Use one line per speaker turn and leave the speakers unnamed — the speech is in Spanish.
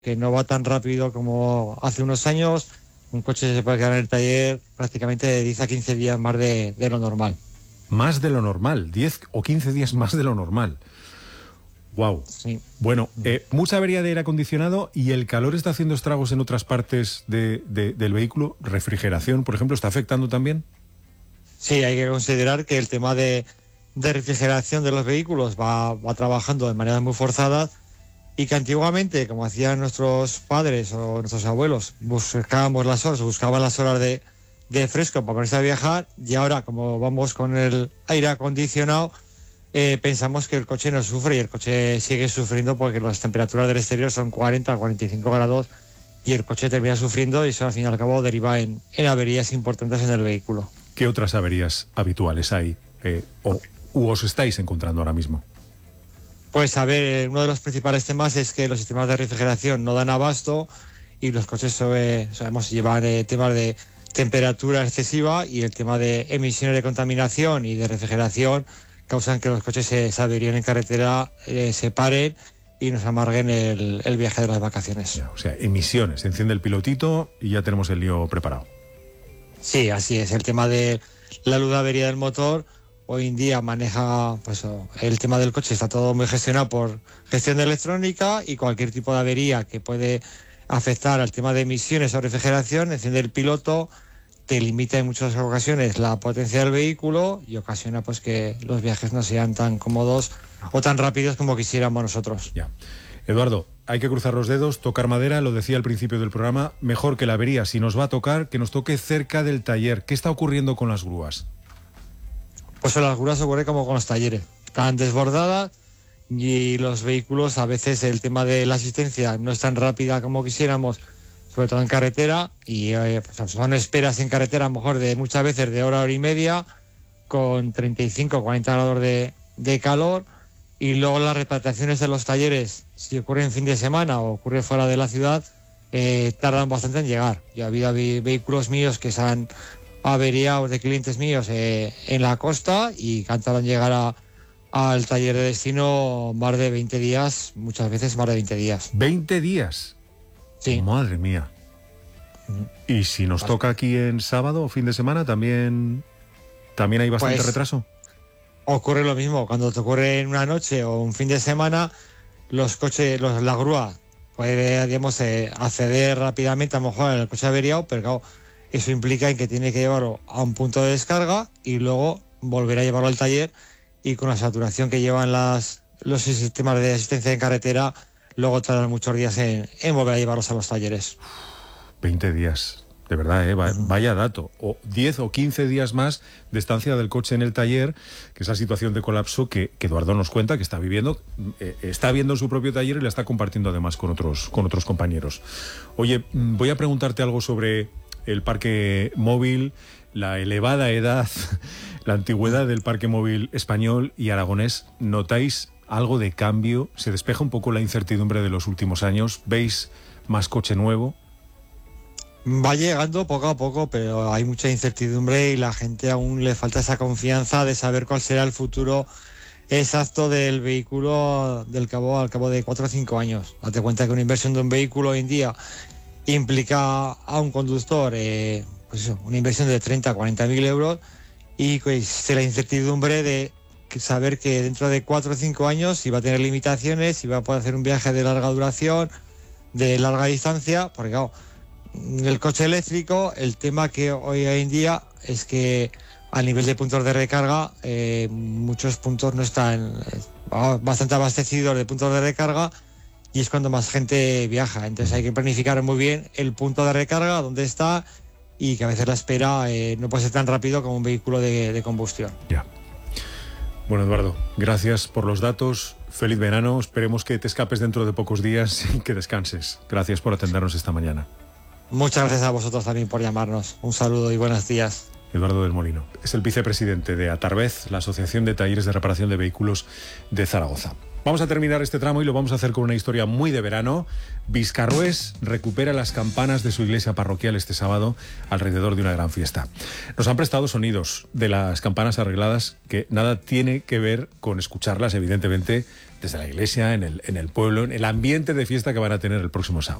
que no va tan rápido como hace unos años. Un coche se puede quedar en el taller prácticamente de 10 a 15 días más de lo normal.
Más de lo normal, 10 o 15 días más de lo normal. Wow.
Sí.
Bueno, mucha avería de aire acondicionado y el calor está haciendo estragos en otras partes del vehículo. Refrigeración, por ejemplo, ¿está afectando también?
Sí, hay que considerar que el tema de refrigeración de los vehículos va trabajando de manera muy forzada y que antiguamente, como hacían nuestros padres o nuestros abuelos, buscaban las horas de fresco para ponerse a viajar, y ahora, como vamos con el aire acondicionado, pensamos que el coche no sufre, y el coche sigue sufriendo porque las temperaturas del exterior son 40 a 45 grados y el coche termina sufriendo, y eso al fin y al cabo deriva en averías importantes en el vehículo.
¿Qué otras averías habituales hay u os estáis encontrando ahora mismo?
Pues a ver, uno de los principales temas es que los sistemas de refrigeración no dan abasto y los coches llevan temas de temperatura excesiva, y el tema de emisiones de contaminación y de refrigeración causan que los coches se averíen en carretera, se paren y nos amarguen el viaje de las vacaciones.
Ya, o sea, emisiones, enciende el pilotito y ya tenemos el lío preparado.
Sí, así es. El tema de la luz de avería del motor, hoy en día maneja, pues el tema del coche está todo muy gestionado por gestión de electrónica, y cualquier tipo de avería que puede afectar al tema de emisiones o refrigeración, enciende el piloto, te limita en muchas ocasiones la potencia del vehículo y ocasiona pues que los viajes no sean tan cómodos o tan rápidos como quisiéramos nosotros.
Ya. Eduardo, hay que cruzar los dedos, tocar madera, lo decía al principio del programa, mejor que la avería, si nos va a tocar, que nos toque cerca del taller. ¿Qué está ocurriendo con las grúas?
Pues en las grúas ocurre como con los talleres, están desbordadas, y los vehículos, a veces el tema de la asistencia no es tan rápida como quisiéramos, sobre todo en carretera, y pues son esperas en carretera a lo mejor de muchas veces de hora y media, con 35 o 40 grados de calor, y luego las repatriaciones de los talleres, si ocurre en fin de semana o ocurre fuera de la ciudad, tardan bastante en llegar. Yo ha habido vehículos míos que se han averiado, de clientes míos, en la costa, y que han tardado en llegar al taller de destino más de 20 días, muchas veces más de 20 días.
¿20 días?
Sí.
Madre mía. ¿Y si nos toca aquí en sábado o fin de semana, también hay bastante
Pues
retraso?
Ocurre lo mismo, cuando te ocurre en una noche o un fin de semana, los coches, la grúa puede, digamos, acceder rápidamente a lo mejor al coche averiado, pero claro, eso implica en que tiene que llevarlo a un punto de descarga y luego volver a llevarlo al taller, y con la saturación que llevan los sistemas de asistencia en carretera, luego tardan muchos días en volver a llevarlos a los talleres.
20 días, de verdad, vaya dato. O 10 o 15 días más de estancia del coche en el taller, que es la situación de colapso que Eduardo nos cuenta que está viviendo, está viendo en su propio taller y la está compartiendo además con otros compañeros. Oye, voy a preguntarte algo sobre el parque móvil, la elevada edad, la antigüedad del parque móvil español y aragonés. ¿Notáis algo de cambio? ¿Se despeja un poco la incertidumbre de los últimos años? ¿Veis más coche nuevo?
Va llegando poco a poco, pero hay mucha incertidumbre y la gente aún le falta esa confianza de saber cuál será el futuro exacto del vehículo al cabo de 4 o 5 años. Date cuenta que una inversión de un vehículo hoy en día implica a un conductor una inversión de 30 a 40 mil euros, y pues la incertidumbre de saber que dentro de 4 o 5 años si va a tener limitaciones, si va a poder hacer un viaje de larga duración, de larga distancia, porque claro, el coche eléctrico, el tema que hoy en día es que a nivel de puntos de recarga, muchos puntos no están bastante abastecidos de puntos de recarga, y es cuando más gente viaja. Entonces hay que planificar muy bien el punto de recarga, dónde está, y que a veces la espera no puede ser tan rápido como un vehículo de combustión.
Ya. Bueno, Eduardo, gracias por los datos. Feliz verano. Esperemos que te escapes dentro de pocos días y que descanses. Gracias por atendernos esta mañana.
Muchas gracias a vosotros también por llamarnos. Un saludo y buenos días.
Eduardo del Molino es el vicepresidente de Atarbez, la Asociación de Talleres de Reparación de Vehículos de Zaragoza. Vamos a terminar este tramo y lo vamos a hacer con una historia muy de verano. Viscarrués recupera las campanas de su iglesia parroquial este sábado alrededor de una gran fiesta. Nos han prestado sonidos de las campanas arregladas que nada tiene que ver con escucharlas, evidentemente, desde la iglesia, en el pueblo, en el ambiente de fiesta que van a tener el próximo sábado.